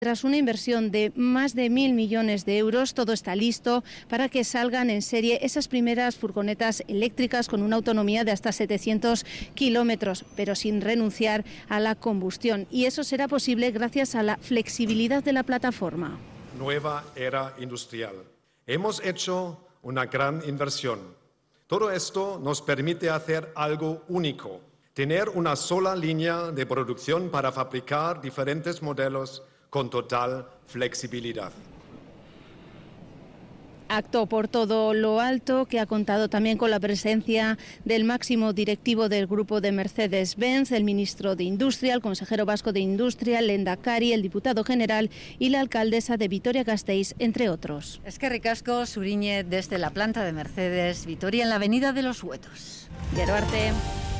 Tras una inversión de más de 1.000 millones de euros, todo está listo para que salgan en serie esas primeras furgonetas eléctricas con una autonomía de hasta 700 kilómetros, pero sin renunciar a la combustión. Y eso será posible gracias a la flexibilidad de la plataforma. Nueva era industrial. Hemos hecho una gran inversión. Todo esto nos permite hacer algo único, tener una sola línea de producción para fabricar diferentes modelos con total flexibilidad. Acto por todo lo alto que ha contado también con la presencia del máximo directivo del grupo de Mercedes-Benz, el ministro de Industria, el consejero vasco de Industria, el Lehendakari, el diputado general y la alcaldesa de Vitoria-Gasteiz, entre otros. Eskerrik asko, Zuriñe, desde la planta de Mercedes, Vitoria, en la avenida de los Huetos. Gero arte.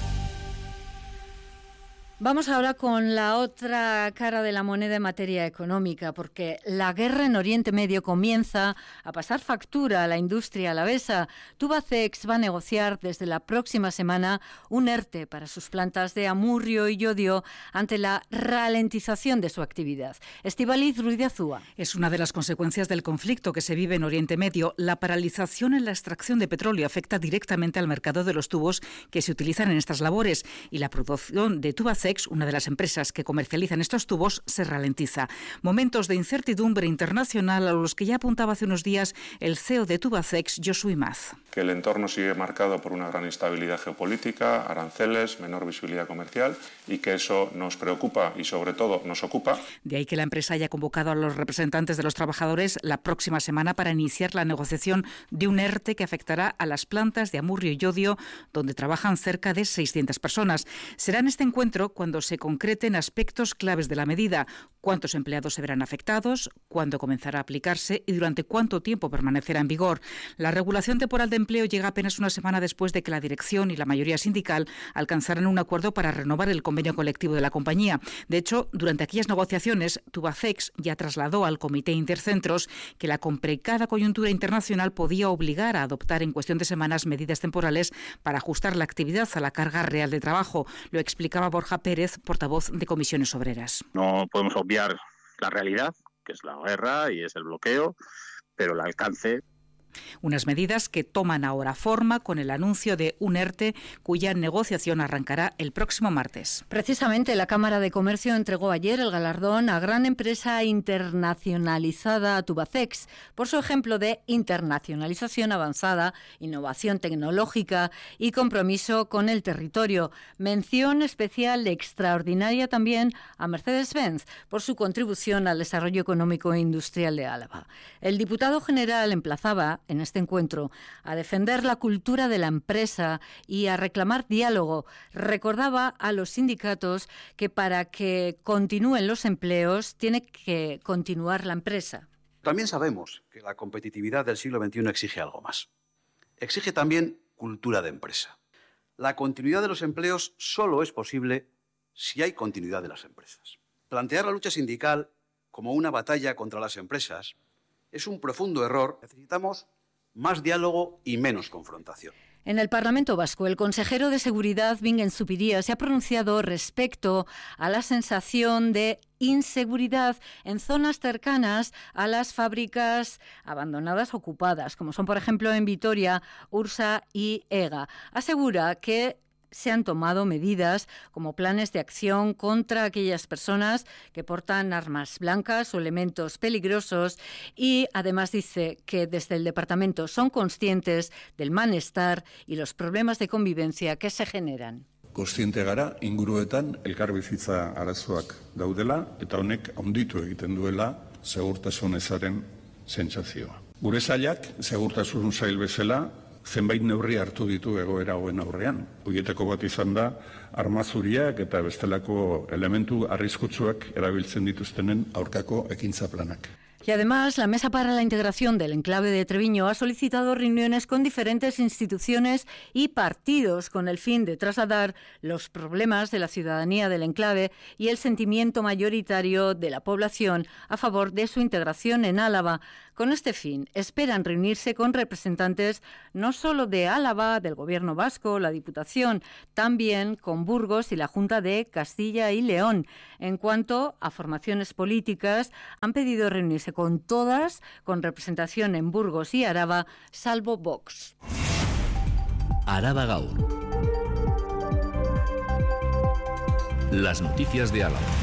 Vamos ahora con la otra cara de la moneda en materia económica, porque la guerra en Oriente Medio comienza a pasar factura a la industria alavesa. Tubacex va a negociar desde la próxima semana un ERTE para sus plantas de Amurrio y Llodio ante la ralentización de su actividad. Estíbaliz Ruiz de Azúa. Es una de las consecuencias del conflicto que se vive en Oriente Medio. La paralización en la extracción de petróleo afecta directamente al mercado de los tubos que se utilizan en estas labores y la producción de Tubacex, una de las empresas que comercializan estos tubos, se ralentiza. Momentos de incertidumbre internacional a los que ya apuntaba hace unos días el CEO de Tubacex, Josué Maz. Que el entorno sigue marcado por una gran instabilidad geopolítica, aranceles, menor visibilidad comercial y que eso nos preocupa y sobre todo nos ocupa. De ahí que la empresa haya convocado a los representantes de los trabajadores la próxima semana para iniciar la negociación de un ERTE que afectará a las plantas de Amurrio y Llodio, donde trabajan cerca de 600 personas. Será en este encuentro cuando se concreten aspectos claves de la medida: cuántos empleados se verán afectados, cuándo comenzará a aplicarse y durante cuánto tiempo permanecerá en vigor. La regulación temporal de empleo llega apenas una semana después de que la dirección y la mayoría sindical alcanzaran un acuerdo para renovar el convenio colectivo de la compañía. De hecho, durante aquellas negociaciones, Tubacex ya trasladó al Comité Intercentros que la complicada coyuntura internacional podía obligar a adoptar en cuestión de semanas medidas temporales para ajustar la actividad a la carga real de trabajo. Lo explicaba Borja Pérez, portavoz de Comisiones Obreras. No podemos obviar la realidad, que es la guerra y es el bloqueo, pero el alcance. Unas medidas que toman ahora forma con el anuncio de un ERTE cuya negociación arrancará el próximo martes. Precisamente la Cámara de Comercio entregó ayer el galardón a gran empresa internacionalizada Tubacex por su ejemplo de internacionalización avanzada, innovación tecnológica y compromiso con el territorio. Mención especial extraordinaria también a Mercedes-Benz por su contribución al desarrollo económico e industrial de Álava. El diputado general emplazaba en este encuentro a defender la cultura de la empresa y a reclamar diálogo. Recordaba a los sindicatos que para que continúen los empleos tiene que continuar la empresa. También sabemos que la competitividad del siglo XXI exige algo más. Exige también cultura de empresa. La continuidad de los empleos solo es posible si hay continuidad de las empresas. Plantear la lucha sindical como una batalla contra las empresas es un profundo error. Necesitamos más diálogo y menos confrontación. En el Parlamento Vasco, el consejero de Seguridad, Bingen Zupiria, se ha pronunciado respecto a la sensación de inseguridad en zonas cercanas a las fábricas abandonadas ocupadas, como son, por ejemplo, en Vitoria, Ursa y Ega. Asegura que se han tomado medidas como planes de acción contra aquellas personas que portan armas blancas o elementos peligrosos y además dice que desde el departamento son conscientes del malestar y los problemas de convivencia que se generan. Kontziente gara inguruetan elkarbizitza arazoak daudela eta honek handitu egiten duela segurtasun ezaren sentsazioa. Gure sailak segurtasun sail bezala zenbait neurri hartu ditu egoera hauen aurrean. Horietako bat izan da armazuriak eta bestelako elementu arriskutsuak erabiltzen dituztenen aurkako ekintza planak. Y además, la Mesa para la Integración del Enclave de Treviño ha solicitado reuniones con diferentes instituciones y partidos con el fin de trasladar los problemas de la ciudadanía del enclave y el sentimiento mayoritario de la población a favor de su integración en Álava. Con este fin, esperan reunirse con representantes no solo de Álava, del Gobierno vasco, la Diputación, también con Burgos y la Junta de Castilla y León. En cuanto a formaciones políticas, han pedido reunirse con todas, con representación en Burgos y Araba, salvo Vox. Araba Gaur. Las noticias de Álava.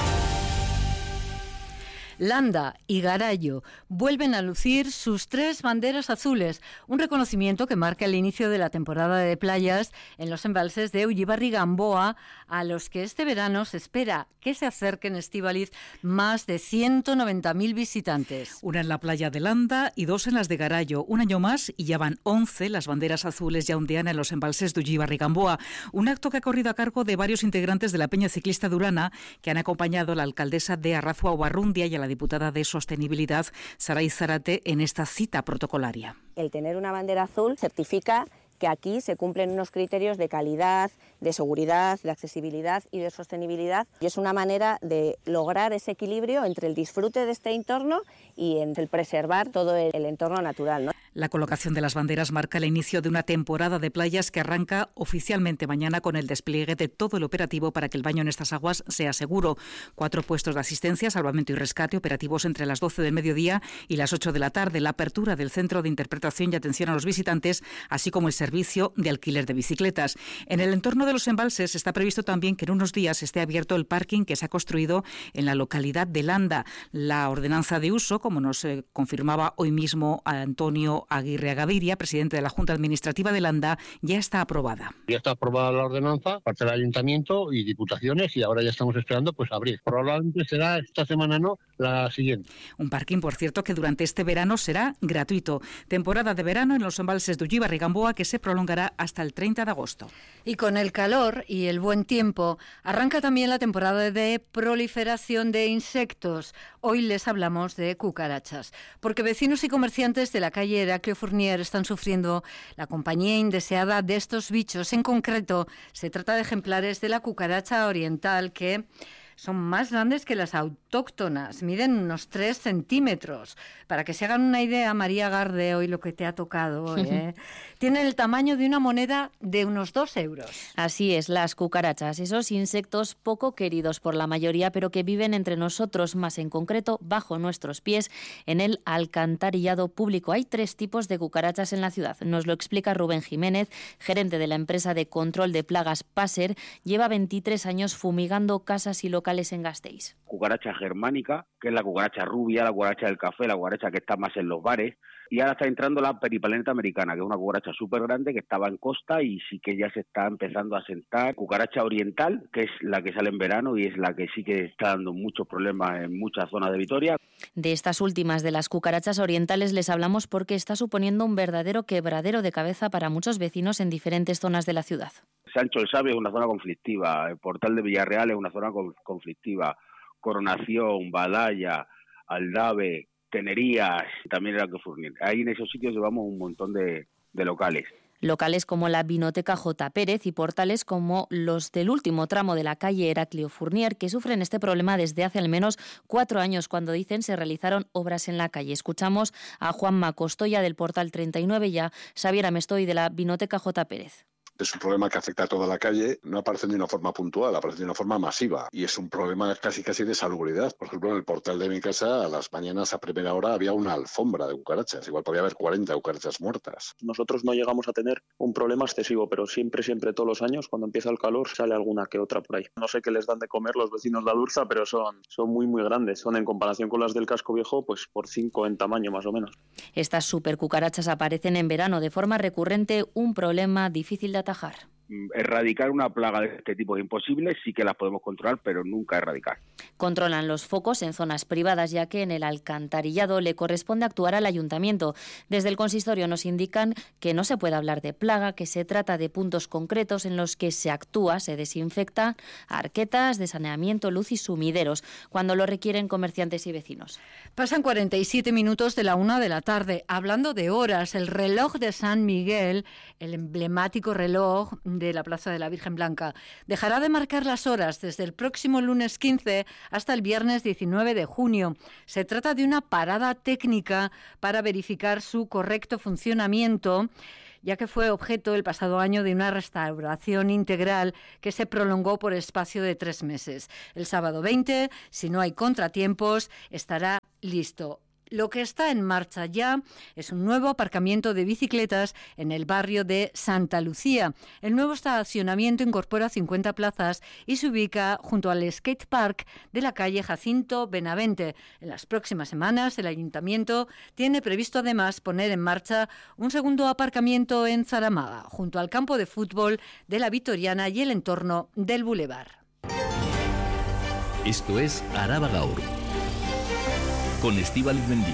Landa y Garayo vuelven a lucir sus 3 banderas azules, un reconocimiento que marca el inicio de la temporada de playas en los embalses de Ullibarri y Gamboa, a los que este verano se espera que se acerquen, Estíbaliz, más de 190.000 visitantes. Una en la playa de Landa y 2 en las de Garayo. Un año más y ya van 11 las banderas azules ya ondean en los embalses de Ullibarri y Gamboa. Un acto que ha corrido a cargo de varios integrantes de la Peña Ciclista de Urana, que han acompañado a la alcaldesa de Arrazua Obarrundia y a la diputada de Sostenibilidad, Saray Zárate, en esta cita protocolaria. El tener una bandera azul certifica que aquí se cumplen unos criterios de calidad, de seguridad, de accesibilidad y de sostenibilidad. Y es una manera de lograr ese equilibrio entre el disfrute de este entorno y entre el preservar todo el entorno natural, ¿no? La colocación de las banderas marca el inicio de una temporada de playas que arranca oficialmente mañana con el despliegue de todo el operativo para que el baño en estas aguas sea seguro. 4 puestos de asistencia, salvamento y rescate operativos entre las 12 del mediodía y las 8 de la tarde. La apertura del Centro de Interpretación y Atención a los Visitantes, así como el servicio de alquiler de bicicletas. En el entorno de los embalses está previsto también que en unos días esté abierto el parking que se ha construido en la localidad de Landa. La ordenanza de uso, como nos confirmaba hoy mismo Antonio Aguirre Gaviria, presidente de la Junta Administrativa de Landa, ya está aprobada. Ya está aprobada la ordenanza, parte del Ayuntamiento y Diputaciones, y ahora ya estamos esperando pues abrir. Probablemente será esta semana, no, la siguiente. Un parking, por cierto, que durante este verano será gratuito. Temporada de verano en los embalses de Ullibarri y Gamboa que se prolongará hasta el 30 de agosto. Y con el calor y el buen tiempo, arranca también la temporada de proliferación de insectos. Hoy les hablamos de cucarachas, porque vecinos y comerciantes de la calle Heraclio Fournier están sufriendo la compañía indeseada de estos bichos. En concreto, se trata de ejemplares de la cucaracha oriental que son más grandes que las autóctonas, miden unos 3 centímetros. Para que se hagan una idea, María Garde, hoy lo que te ha tocado, tienen el tamaño de una moneda de unos 2 euros. Así es, las cucarachas, esos insectos poco queridos por la mayoría, pero que viven entre nosotros, más en concreto bajo nuestros pies, en el alcantarillado público. Hay 3 tipos de cucarachas en la ciudad. Nos lo explica Rubén Jiménez, gerente de la empresa de control de plagas Passer. Lleva 23 años fumigando casas y locales en Gasteiz. Cucaracha germánica, que es la cucaracha rubia, la cucaracha del café, la cucaracha que está más en los bares, y ahora está entrando la periplaneta americana, que es una cucaracha súper grande que estaba en costa y sí que ya se está empezando a sentar. Cucaracha oriental, que es la que sale en verano y es la que sí que está dando muchos problemas en muchas zonas de Vitoria. De estas últimas, de las cucarachas orientales, les hablamos porque está suponiendo un verdadero quebradero de cabeza para muchos vecinos en diferentes zonas de la ciudad. Sancho el Sabio es una zona conflictiva, el Portal de Villarreal es una zona conflictiva, Coronación, Badalla, Aldave, Tenerías, también era que Fournier. Ahí en esos sitios llevamos un montón de locales. Locales como la Vinoteca J. Pérez y portales como los del último tramo de la calle Heraclio Fournier, que sufren este problema desde hace al menos 4 años, cuando dicen se realizaron obras en la calle. Escuchamos a Juanma Costoya del Portal 39 y a Xavier Amestoy de la Vinoteca J. Pérez. Es un problema que afecta a toda la calle, no aparece de una forma puntual, aparece de una forma masiva y es un problema casi de salubridad. Por ejemplo, en el portal de mi casa, a las mañanas a primera hora había una alfombra de cucarachas, igual podía haber 40 cucarachas muertas. Nosotros no llegamos a tener un problema excesivo, pero siempre, todos los años, cuando empieza el calor, sale alguna que otra por ahí. No sé qué les dan de comer los vecinos de Adurza, pero son muy, muy grandes. Son, en comparación con las del casco viejo, pues por 5 en tamaño más o menos. Estas supercucarachas aparecen en verano de forma recurrente, un problema difícil de atajar. erradicar una plaga de este tipo es imposible, sí que las podemos controlar, pero nunca erradicar. Controlan los focos en zonas privadas, ya que en el alcantarillado le corresponde actuar al ayuntamiento. Desde el consistorio nos indican que no se puede hablar de plaga, que se trata de puntos concretos en los que se actúa, se desinfecta, arquetas de saneamiento, luz y sumideros, cuando lo requieren comerciantes y vecinos. Pasan 47 minutos de la 1 de la tarde. Hablando de horas, el reloj de San Miguel, el emblemático reloj de la Plaza de la Virgen Blanca, dejará de marcar las horas desde el próximo lunes 15 hasta el viernes 19 de junio. Se trata de una parada técnica para verificar su correcto funcionamiento, ya que fue objeto el pasado año de una restauración integral que se prolongó por espacio de 3 meses. El sábado 20, si no hay contratiempos, estará listo. Lo que está en marcha ya es un nuevo aparcamiento de bicicletas en el barrio de Santa Lucía. El nuevo estacionamiento incorpora 50 plazas y se ubica junto al skate park de la calle Jacinto Benavente. En las próximas semanas el ayuntamiento tiene previsto además poner en marcha un segundo aparcamiento en Zaramaga, junto al campo de fútbol de la Vitoriana y el entorno del Boulevard. Esto es Araba Gaur, con Estíbaliz Mendía.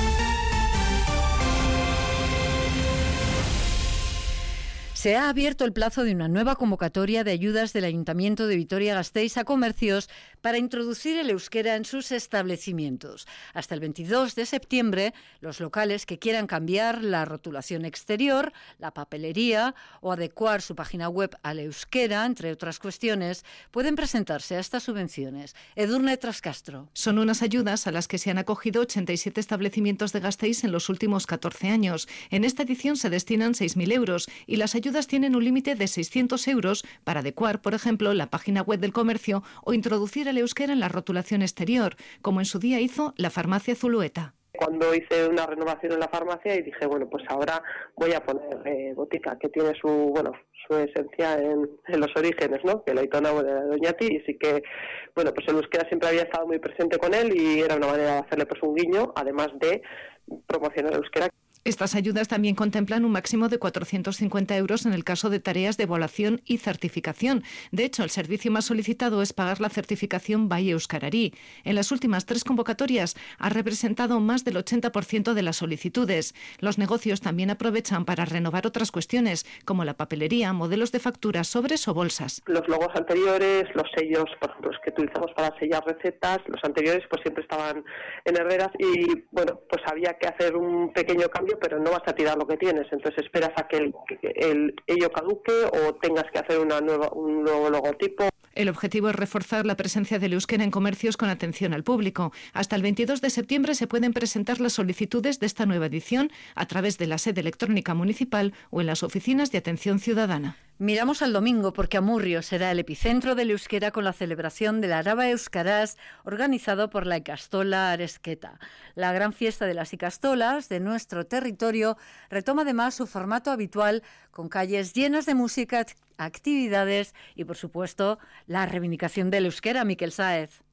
Se ha abierto el plazo de una nueva convocatoria de ayudas del Ayuntamiento de Vitoria-Gasteiz a comercios para introducir el euskera en sus establecimientos. Hasta el 22 de septiembre, los locales que quieran cambiar la rotulación exterior, la papelería o adecuar su página web al euskera, entre otras cuestiones, pueden presentarse a estas subvenciones. Edurne Trascastro. Son unas ayudas a las que se han acogido 87 establecimientos de Gasteiz en los últimos 14 años. En esta edición se destinan 6.000 euros y las ayudas tienen un límite de 600 euros para adecuar, por ejemplo, la página web del comercio o introducir el euskera en la rotulación exterior, como en su día hizo la farmacia Zulueta. Cuando hice una renovación en la farmacia y dije, bueno, pues ahora voy a poner botica, que tiene su esencia en los orígenes, ¿no? Que la aitona de Doñati, y sí que, bueno, pues el euskera siempre había estado muy presente con él y era una manera de hacerle pues un guiño, además de promocionar el euskera. Estas ayudas también contemplan un máximo de 450 euros en el caso de tareas de evaluación y certificación. De hecho, el servicio más solicitado es pagar la certificación Bai Euskarari. En las últimas 3 convocatorias ha representado más del 80% de las solicitudes. Los negocios también aprovechan para renovar otras cuestiones, como la papelería, modelos de facturas, sobres o bolsas. Los logos anteriores, los sellos, por ejemplo, los que utilizamos para sellar recetas, los anteriores pues siempre estaban en herreras y, bueno, pues había que hacer un pequeño cambio, pero no vas a tirar lo que tienes, entonces esperas a que ello caduque o tengas que hacer un nuevo logotipo. El objetivo es reforzar la presencia del euskera en comercios con atención al público. Hasta el 22 de septiembre se pueden presentar las solicitudes de esta nueva edición a través de la sede electrónica municipal o en las oficinas de atención ciudadana. Miramos al domingo porque Amurrio será el epicentro del euskera con la celebración del Araba Euskaraz organizado por la Ikastola Aresqueta. La gran fiesta de las Ikastolas de nuestro territorio retoma además su formato habitual con calles llenas de música, actividades y, por supuesto, la reivindicación del euskera. Mikel Sáez.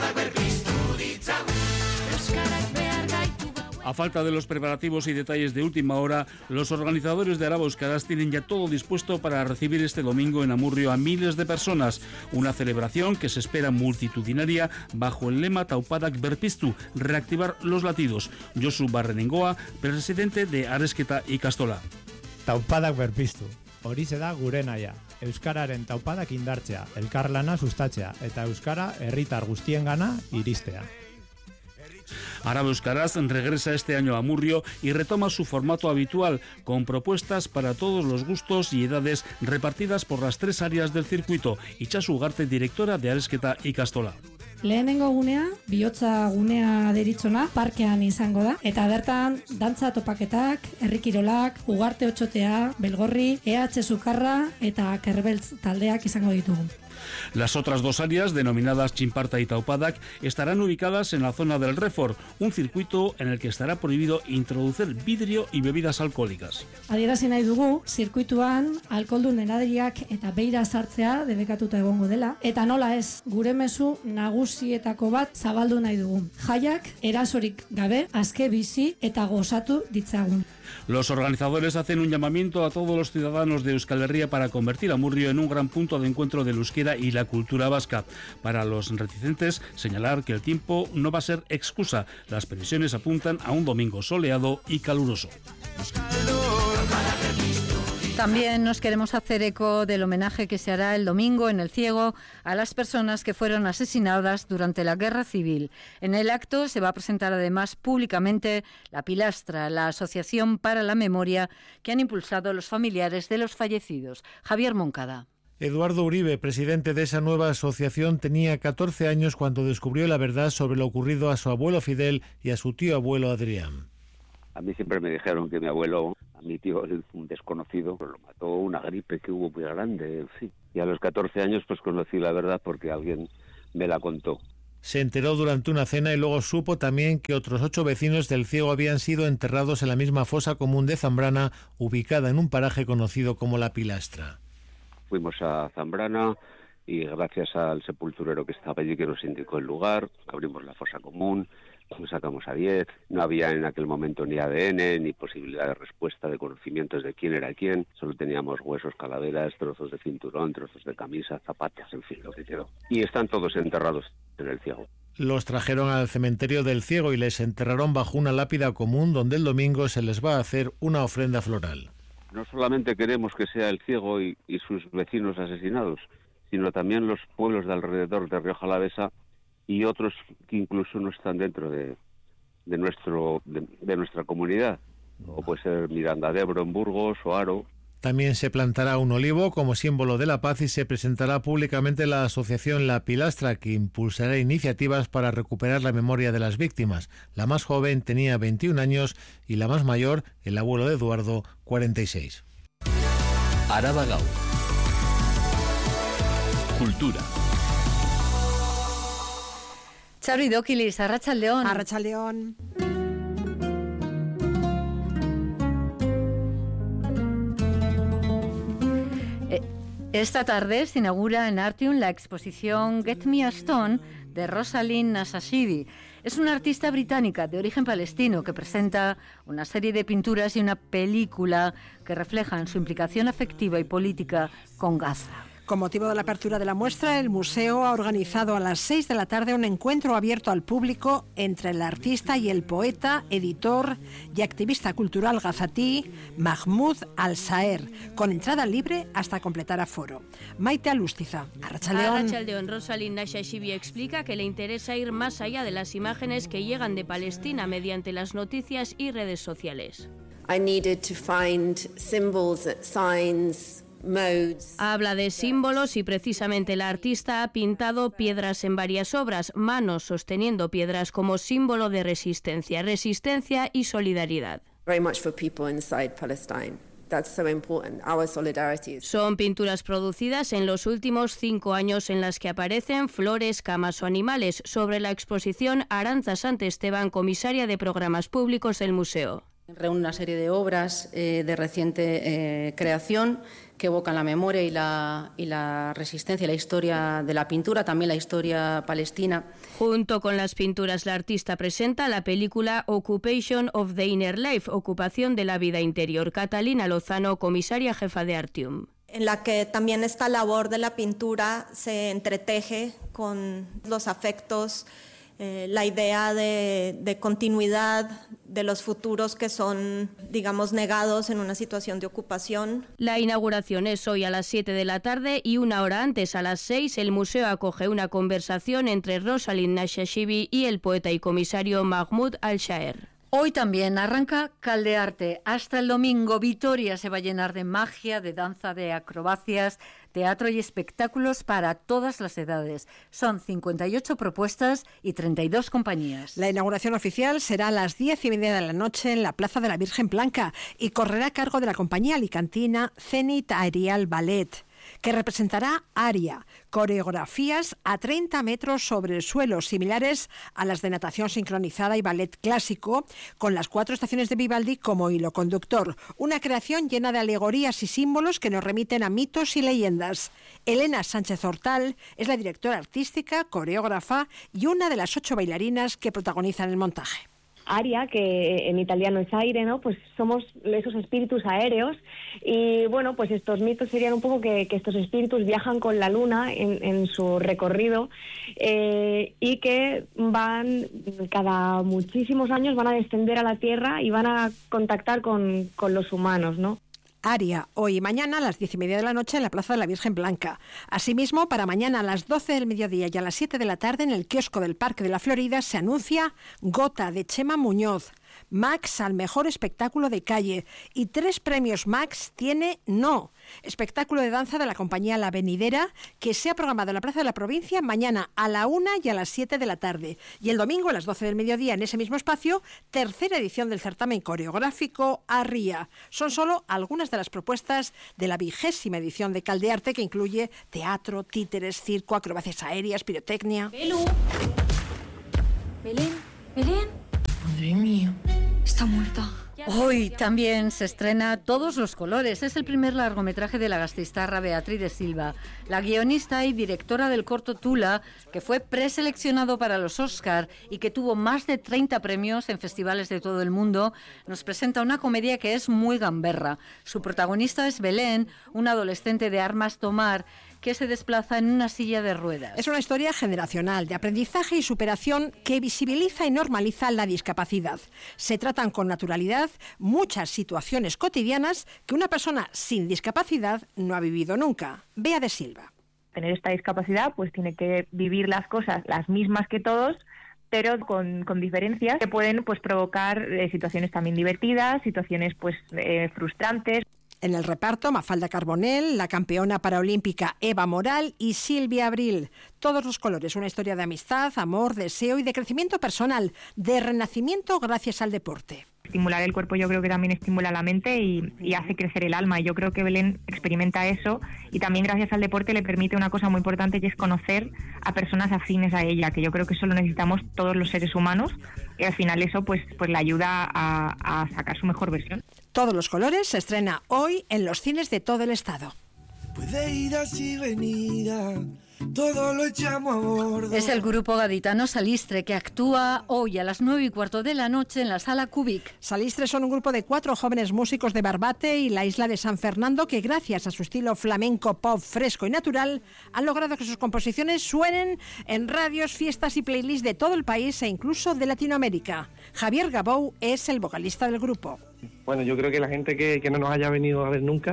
A falta de los preparativos y detalles de última hora, los organizadores de Araba Euskaraz tienen ya todo dispuesto para recibir este domingo en Amurrio a miles de personas. Una celebración que se espera multitudinaria bajo el lema Taupadak Berpiztu, reactivar los latidos. Josu Barrenengoa, presidente de Aresqueta Ikastola. Taupadak Berpiztu, horixe da gure nahia. Euskararen taupadak indartzea, elkarlana sustatzea eta euskara herritar guztiengana iristea. Araba Euskaraz regresa este año a Amurrio y retoma su formato habitual, con propuestas para todos los gustos y edades repartidas por las 3 áreas del circuito. Itxasu Ugarte, directora de Aresqueta Ikastola. Lehenengo gunea, bihotza gunea deritzona, parkean izango da, eta bertan dantza topaketak, herrikirolak, ugarte otxotea, belgorri, EH Sukarra eta Kerbeltz taldeak izango ditugu. Las otras dos áreas, denominadas Chimparta y Taupadak, estarán ubicadas en la zona del Refor, un circuito en el que estará prohibido introducir vidrio y bebidas alcohólicas. Adierazi nahi dugu, zirkuituan alkoholdun edariak eta beira sartzea debekatuta egongo dela, eta nola ez, gure mezu nagusietako bat zabaldu nahi dugu. Jaiak erasorik gabe, aske bizi eta gozatu ditzagun. Los organizadores hacen un llamamiento a todos los ciudadanos de Euskal Herria para convertir Amurrio en un gran punto de encuentro del euskera y la cultura vasca. Para los reticentes, señalar que el tiempo no va a ser excusa. Las previsiones apuntan a un domingo soleado y caluroso. También nos queremos hacer eco del homenaje que se hará el domingo en El Ciego a las personas que fueron asesinadas durante la Guerra Civil. En el acto se va a presentar además públicamente La Pilastra, la Asociación para la Memoria que han impulsado los familiares de los fallecidos. Javier Moncada. Eduardo Uribe, presidente de esa nueva asociación, tenía 14 años cuando descubrió la verdad sobre lo ocurrido a su abuelo Fidel y a su tío abuelo Adrián. A mí siempre me dijeron que mi abuelo, a mi tío, un desconocido, lo mató una gripe que hubo muy grande, en fin. Y a los 14 años pues conocí la verdad porque alguien me la contó. Se enteró durante una cena y luego supo también que otros 8 vecinos del Ciego habían sido enterrados en la misma fosa común de Zambrana, ubicada en un paraje conocido como La Pilastra. Fuimos a Zambrana y gracias al sepulturero que estaba allí que nos indicó el lugar, abrimos la fosa común, nos sacamos a 10, no había en aquel momento ni ADN, ni posibilidad de respuesta de conocimientos de quién era quién, solo teníamos huesos, calaveras, trozos de cinturón, trozos de camisa, zapatos, en fin, lo que quedó. Y están todos enterrados en El Ciego. Los trajeron al cementerio del Ciego y les enterraron bajo una lápida común donde el domingo se les va a hacer una ofrenda floral. No solamente queremos que sea El Ciego y sus vecinos asesinados, sino también los pueblos de alrededor de Rioja Alavesa y otros que incluso no están dentro de nuestra comunidad, o puede ser Miranda de Ebro en Burgos o Haro. También se plantará un olivo como símbolo de la paz y se presentará públicamente la asociación La Pilastra, que impulsará iniciativas para recuperar la memoria de las víctimas. La más joven tenía 21 años y la más mayor, el abuelo de Eduardo, 46. Araba Gaur. Cultura. Charo Doquilis, Arratsaldeon. Arratsaldeon. Esta tarde se inaugura en Artium la exposición Get Me a Stone de Rosalind Nashashidi. Es una artista británica de origen palestino que presenta una serie de pinturas y una película que reflejan su implicación afectiva y política con Gaza. Con motivo de la apertura de la muestra, el museo ha organizado a las 6 de la tarde un encuentro abierto al público entre el artista y el poeta, editor y activista cultural gazatí Mahmoud Al-Saer, con entrada libre hasta completar aforo. Maite Alustiza, Arratsaldeon. Arratsaldeon. Rosalind Nashashidi explica que le interesa ir más allá de las imágenes que llegan de Palestina mediante las noticias y redes sociales. I needed to find symbols, signs, modes. Habla de símbolos y precisamente la artista ha pintado piedras en varias obras, manos sosteniendo piedras como símbolo de resistencia y solidaridad. Very much for people inside Palestine. That's so important. Our solidarity. Son pinturas producidas en los últimos 5 años en las que aparecen flores, camas o animales. Sobre la exposición, Arantza Santesteban, comisaria de programas públicos del museo. Reúne una serie de obras de reciente creación que evocan la memoria y la resistencia, la historia de la pintura, también la historia palestina. Junto con las pinturas, la artista presenta la película Occupation of the Inner Life, Ocupación de la Vida Interior. Catalina Lozano, comisaria jefa de Artium. En la que también esta labor de la pintura se entreteje con los afectos, la idea de continuidad de los futuros que son, digamos, negados en una situación de ocupación. La inauguración es hoy a las 7 de la tarde y una hora antes, a las 6, el museo acoge una conversación entre Rosalind Nashashidi y el poeta y comisario Mahmoud Al-Saer. Hoy también arranca Caldearte. Hasta el domingo, Vitoria se va a llenar de magia, de danza, de acrobacias, teatro y espectáculos para todas las edades. Son 58 propuestas y 32 compañías. La inauguración oficial será a las 10:30 de la noche en la Plaza de la Virgen Blanca y correrá a cargo de la compañía alicantina Zenit Aerial Ballet. que representará Aria, coreografías a 30 metros sobre el suelo, similares a las de natación sincronizada y ballet clásico, con las 4 estaciones de Vivaldi como hilo conductor. Una creación llena de alegorías y símbolos que nos remiten a mitos y leyendas. Elena Sánchez Hortal es la directora artística, coreógrafa y una de las 8 bailarinas que protagonizan el montaje. Aria, que en italiano es aire, ¿no? Pues somos esos espíritus aéreos y, bueno, pues estos mitos serían un poco que estos espíritus viajan con la luna en su recorrido y que van, cada muchísimos años, van a descender a la Tierra y van a contactar con los humanos, ¿no? Aria, hoy y mañana a las 10:30 de la noche en la Plaza de la Virgen Blanca. Asimismo, para mañana a las 12 del mediodía y a las 7 de la tarde en el kiosco del Parque de la Florida se anuncia Gota, de Chema Muñoz. Max al mejor espectáculo de calle y 3 premios Max tiene No, espectáculo de danza de la compañía La Venidera, que se ha programado en la Plaza de la Provincia mañana a la 1 y a las 7 de la tarde. Y el domingo a las 12 del mediodía en ese mismo espacio, tercera edición del certamen coreográfico Arria. Son solo algunas de las propuestas de la 20ª edición de Caldearte, que incluye teatro, títeres, circo, acrobacias aéreas, pirotecnia. Belén. Madre mía, está muerta. Hoy también se estrena Todos los colores. Es el primer largometraje de la gasteiztarra Beatriz de Silva, la guionista y directora del corto Tula, que fue preseleccionado para los Oscar y que tuvo más de 30 premios en festivales de todo el mundo. Nos presenta una comedia que es muy gamberra. Su protagonista es Belén, una adolescente de armas tomar, que se desplaza en una silla de ruedas. Es una historia generacional de aprendizaje y superación que visibiliza y normaliza la discapacidad. Se tratan con naturalidad muchas situaciones cotidianas que una persona sin discapacidad no ha vivido nunca. Bea de Silva. Tener esta discapacidad, pues tiene que vivir las cosas las mismas que todos, pero con diferencias que pueden, pues, provocar situaciones también divertidas, situaciones, pues, frustrantes. En el reparto, Mafalda Carbonell, la campeona paraolímpica Eva Moral y Silvia Abril. Todos los colores, una historia de amistad, amor, deseo y de crecimiento personal, de renacimiento gracias al deporte. Estimular el cuerpo yo creo que también estimula la mente y hace crecer el alma. Y yo creo que Belén experimenta eso y también gracias al deporte le permite una cosa muy importante, que es conocer a personas afines a ella, que yo creo que eso lo necesitamos todos los seres humanos y al final eso pues le ayuda a sacar su mejor versión. Todos los colores se estrena hoy en los cines de todo el estado. Puede ir así venida, todo lo echamos a bordo. Es el grupo gaditano Salistre, que actúa hoy a las 9:15 de la noche en la Sala Cubic. Salistre son un grupo de 4 jóvenes músicos de Barbate y la isla de San Fernando que, gracias a su estilo flamenco pop fresco y natural, han logrado que sus composiciones suenen en radios, fiestas y playlists de todo el país e incluso de Latinoamérica. Javier Gabou es el vocalista del grupo. Bueno, yo creo que la gente que no nos haya venido a ver nunca,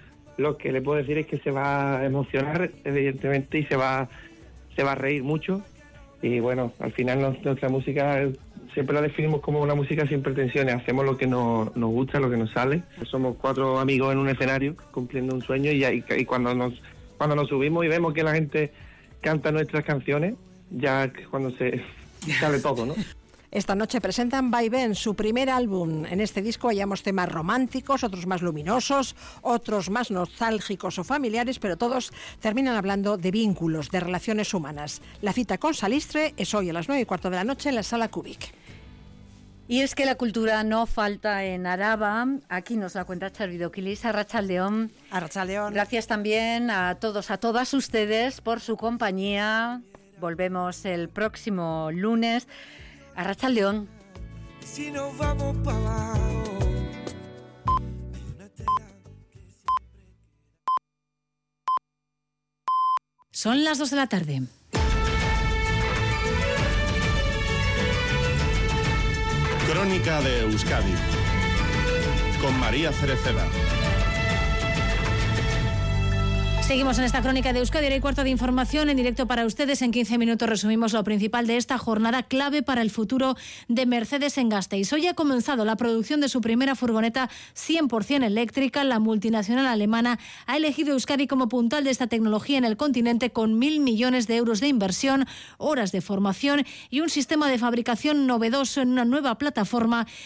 lo que le puedo decir es que se va a emocionar, evidentemente, y se va a reír mucho. Y bueno, al final nuestra música siempre la definimos como una música sin pretensiones. Hacemos lo que nos gusta, lo que nos sale. Somos 4 amigos en un escenario cumpliendo un sueño y cuando nos subimos y vemos que la gente canta nuestras canciones, ya cuando se sale todo, ¿no? Esta noche presentan Vaivén, su primer álbum. En este disco hallamos temas románticos, otros más luminosos, otros más nostálgicos o familiares, pero todos terminan hablando de vínculos, de relaciones humanas. La cita con Salistre es hoy a las 9:15 de la noche en la Sala Cubic. Y es que la cultura no falta en Araba. Aquí nos la cuenta Charvidoquilis. Arratsaldeon. Arratsaldeon. Gracias también a todos, a todas ustedes por su compañía. Volvemos el próximo lunes. Arratsaldeon. Si nos vamos para abajo. Son las 2 de la tarde. Crónica de Euskadi con María Cereceda. Seguimos en esta crónica de Euskadi, hora y cuarto de información en directo para ustedes. En 15 minutos resumimos lo principal de esta jornada clave para el futuro de Mercedes en Gasteiz. Hoy ha comenzado la producción de su primera furgoneta 100% eléctrica. La multinacional alemana ha elegido Euskadi como puntal de esta tecnología en el continente, con 1.000 millones de euros de inversión, horas de formación y un sistema de fabricación novedoso en una nueva plataforma